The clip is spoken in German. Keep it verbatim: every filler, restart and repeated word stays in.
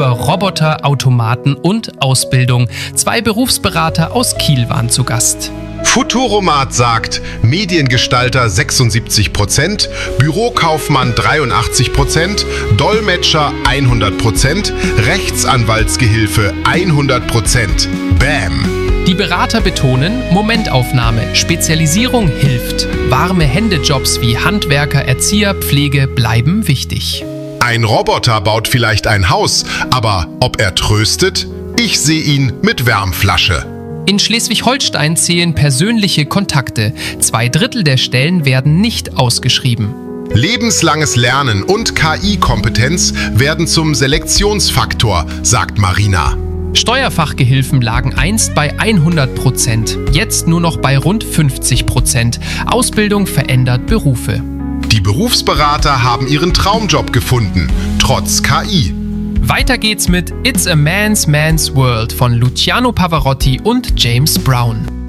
Roboter, Automaten und Ausbildung. Zwei Berufsberater aus Kiel waren zu Gast. Futuromat sagt, Mediengestalter sechsundsiebzig Prozent, Bürokaufmann dreiundachtzig Prozent, Dolmetscher hundert Prozent, Rechtsanwaltsgehilfe hundert Prozent. Bam! Die Berater betonen, Momentaufnahme, Spezialisierung hilft. Warme Händejobs wie Handwerker, Erzieher, Pflege bleiben wichtig. Ein Roboter baut vielleicht ein Haus, aber ob er tröstet? Ich sehe ihn mit Wärmflasche. In Schleswig-Holstein zählen persönliche Kontakte. Zwei Drittel der Stellen werden nicht ausgeschrieben. Lebenslanges Lernen und K I-Kompetenz werden zum Selektionsfaktor, sagt Marina. Steuerfachgehilfen lagen einst bei hundert Prozent, jetzt nur noch bei rund fünfzig Prozent. Ausbildung verändert Berufe. Die Berufsberater haben ihren Traumjob gefunden, trotz K I. Weiter geht's mit It's a Man's Man's World von Luciano Pavarotti und James Brown.